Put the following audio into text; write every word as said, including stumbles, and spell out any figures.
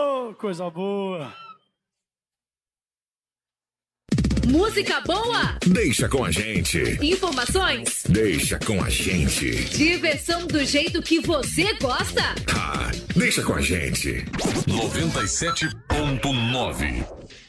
Ô, coisa boa. Música boa? Deixa com a gente. Informações? Deixa com a gente. Diversão do jeito que você gosta? Ah, deixa com a gente. noventa e sete ponto nove